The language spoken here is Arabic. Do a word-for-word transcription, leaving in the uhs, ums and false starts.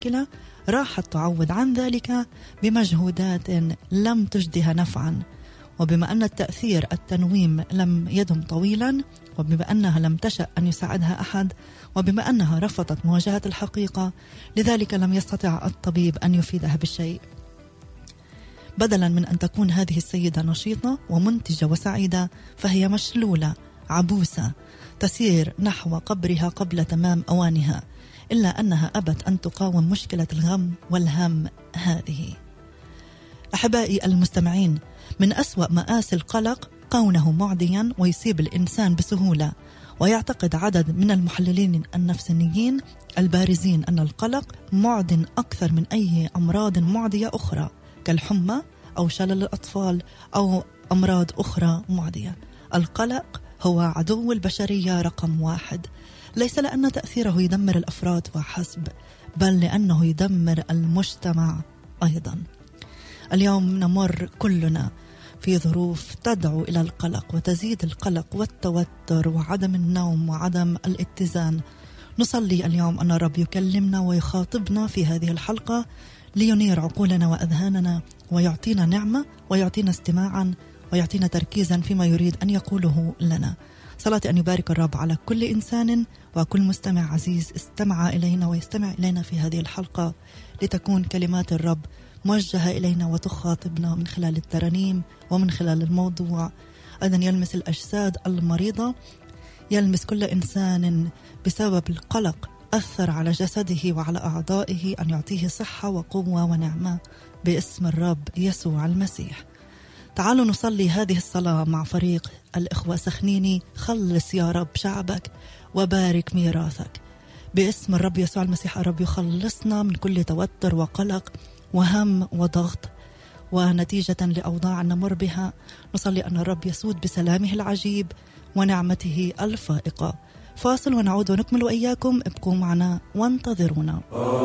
المشكلة راحت تعوض عن ذلك بمجهودات لم تجدها نفعا. وبما أن التأثير التنويم لم يدم طويلا، وبما أنها لم تشأ أن يساعدها أحد، وبما أنها رفضت مواجهة الحقيقة، لذلك لم يستطع الطبيب أن يفيدها بالشيء. بدلا من أن تكون هذه السيدة نشيطة ومنتجة وسعيدة، فهي مشلولة عبوسة تسير نحو قبرها قبل تمام أوانها، إلا أنها أبت أن تقاوم مشكلة الغم والهم هذه. أحبائي المستمعين، من أسوأ مآسي القلق كونه معديا ويصيب الإنسان بسهولة. ويعتقد عدد من المحللين النفسيين البارزين أن القلق معد أكثر من أي أمراض معدية أخرى كالحمى أو شلل الأطفال أو أمراض أخرى معدية. القلق هو عدو البشرية رقم واحد، ليس لأن تأثيره يدمر الأفراد وحسب، بل لأنه يدمر المجتمع أيضا. اليوم نمر كلنا في ظروف تدعو إلى القلق وتزيد القلق والتوتر وعدم النوم وعدم الاتزان. نصلي اليوم أن الرب يكلمنا ويخاطبنا في هذه الحلقة لينير عقولنا وأذهاننا ويعطينا نعمة ويعطينا استماعا ويعطينا تركيزا فيما يريد أن يقوله لنا. صلاتي أن يبارك الرب على كل إنسان وكل مستمع عزيز استمع إلينا ويستمع إلينا في هذه الحلقة، لتكون كلمات الرب موجهة إلينا وتخاطبنا من خلال الترانيم ومن خلال الموضوع. أيضا يلمس الأجساد المريضة، يلمس كل إنسان بسبب القلق أثر على جسده وعلى أعضائه، أن يعطيه صحة وقوة ونعمة باسم الرب يسوع المسيح. تعالوا نصلي هذه الصلاة مع فريق الإخوة سخنيني. خلص يا رب شعبك وبارك ميراثك باسم الرب يسوع المسيح. الرب يخلصنا من كل توتر وقلق وهم وضغط ونتيجة لأوضاع نمر بها. نصلي أن الرب يسود بسلامه العجيب ونعمته الفائقة. فاصل ونعود ونكمل وإياكم. ابقوا معنا وانتظرونا.